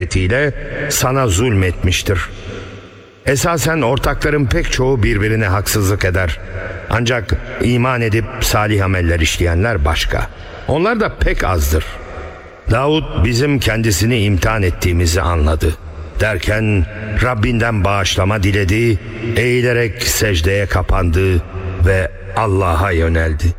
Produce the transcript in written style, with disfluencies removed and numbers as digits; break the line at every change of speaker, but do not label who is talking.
suretiyle sana zulmetmiştir. Esasen ortakların pek çoğu birbirine haksızlık eder. Ancak iman edip salih ameller işleyenler başka. Onlar da pek azdır. Davud bizim kendisini imtihan ettiğimizi anladı. Derken Rabbinden bağışlama diledi, eğilerek secdeye kapandı ve Allah'a yöneldi.